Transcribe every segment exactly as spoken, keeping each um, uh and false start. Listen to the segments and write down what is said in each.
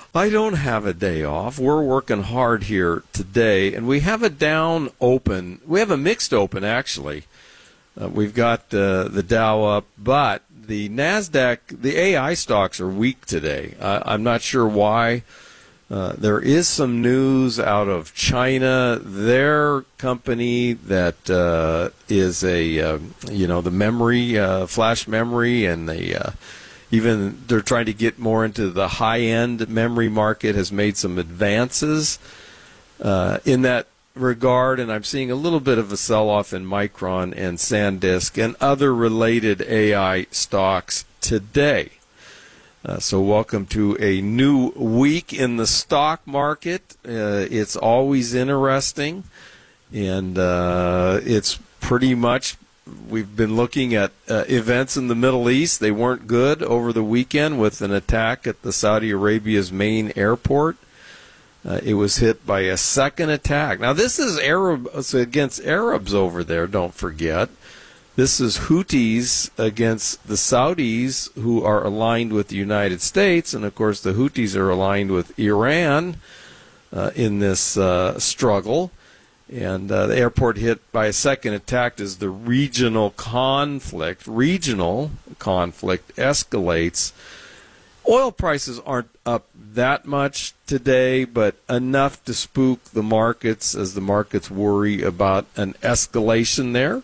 I don't have a day off. We're working hard here today, and we have a down open. We have a mixed open, actually. Uh, we've got uh, the Dow up, but the NASDAQ, the A I stocks are weak today. Uh, I'm not sure why. Uh, there is some news out of China. Their company that uh, is a, uh, you know, the memory, uh, flash memory, and the uh, even they're trying to get more into the high-end memory market, has made some advances uh, in that regard. And I'm seeing a little bit of a sell-off in Micron and SanDisk and other related A I stocks today. Uh, so welcome to a new week in the stock market. Uh, it's always interesting, and uh, it's pretty much, we've been looking at uh, events in the Middle East. They weren't good over the weekend with an attack at the Saudi Arabia's main airport. Uh, it was hit by a second attack. Now, this is Arab against Arabs over there, don't forget. This is Houthis against the Saudis, who are aligned with the United States. And, of course, the Houthis are aligned with Iran uh, in this uh, struggle. And uh, the airport hit by a second attack as the regional conflict, regional conflict escalates. Oil prices aren't up that much today, but enough to spook the markets as the markets worry about an escalation there.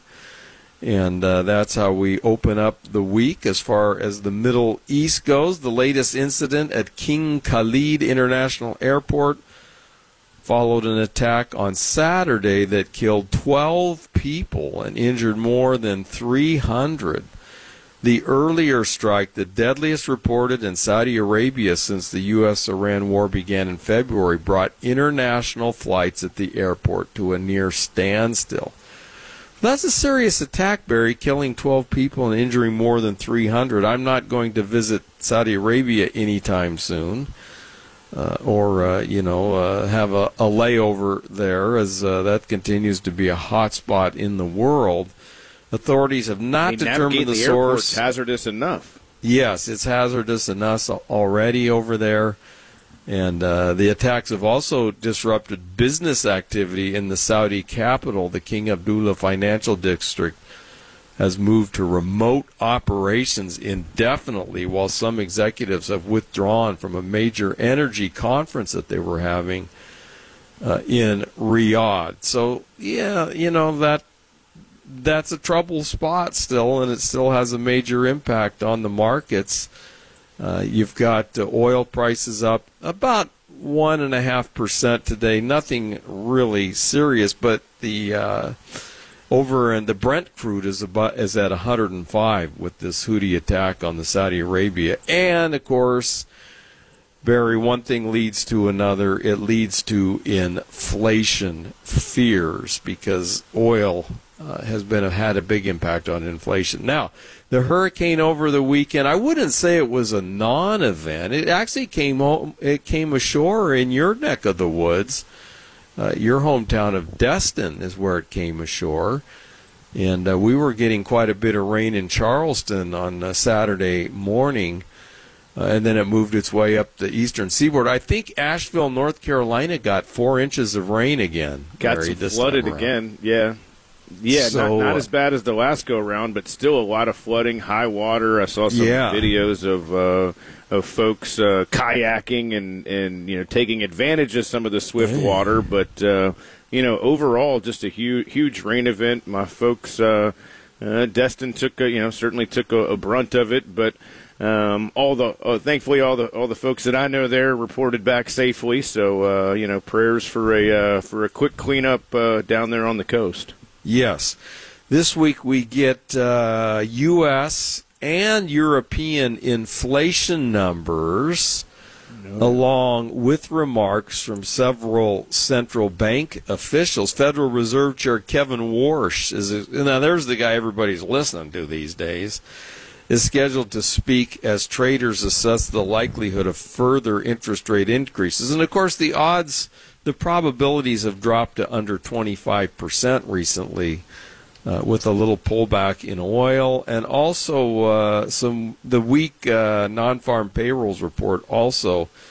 And uh, that's how we open up the week as far as the Middle East goes. The latest incident at King Khalid International Airport followed an attack on Saturday that killed twelve people and injured more than three hundred. The earlier strike, the deadliest reported in Saudi Arabia since the U S Iran war began in February, brought international flights at the airport to a near standstill. That's a serious attack, Barry, killing twelve people and injuring more than three hundred. I'm not going to visit Saudi Arabia anytime soon, uh, or, uh, you know, uh, have a, a layover there, as uh, that continues to be a hot spot in the world. Authorities have not they determined the, the source. Hazardous enough. Yes, it's hazardous enough already over there. And uh, the attacks have also disrupted business activity in the Saudi capital. The King Abdullah Financial District has moved to remote operations indefinitely, while some executives have withdrawn from a major energy conference that they were having uh, in Riyadh. So, yeah, you know, that that's a trouble spot still, and it still has a major impact on the markets. Uh, you've got uh, oil prices up about one and a half percent today. Nothing really serious, but the uh, over and the Brent crude is about is at one hundred five with this Houthi attack on the Saudi Arabia. And of course, Barry, one thing leads to another. It leads to inflation fears because oil uh, has been had a big impact on inflation. Now, the hurricane over the weekend, I wouldn't say it was a non-event. It actually came home, it came ashore in your neck of the woods. Uh, your hometown of Destin is where it came ashore. And uh, we were getting quite a bit of rain in Charleston on uh, Saturday morning. Uh, and then it moved its way up the eastern seaboard. I think Asheville, North Carolina got four inches of rain again. Got Larry, some flooded again, yeah. Yeah, so, not, not as bad as the last go-around, but still a lot of flooding, high water. I saw some yeah. videos of uh, of folks uh, kayaking and, and you know taking advantage of some of the swift yeah. water. But uh, you know, overall, just a huge huge rain event. My folks, uh, uh, Destin took a, you know certainly took a, a brunt of it, but. Um, all the uh, thankfully, all the all the folks that I know there reported back safely. So uh, you know, prayers for a uh, for a quick cleanup uh, down there on the coast. Yes, this week we get uh, U S and European inflation numbers, no. along with remarks from several central bank officials. Federal Reserve Chair Kevin Warsh is a, now there's the guy everybody's listening to these days. Is scheduled to speak as traders assess the likelihood of further interest rate increases. And, of course, the odds, the probabilities have dropped to under twenty-five percent recently uh, with a little pullback in oil. And also uh, some the weak uh, non-farm payrolls report also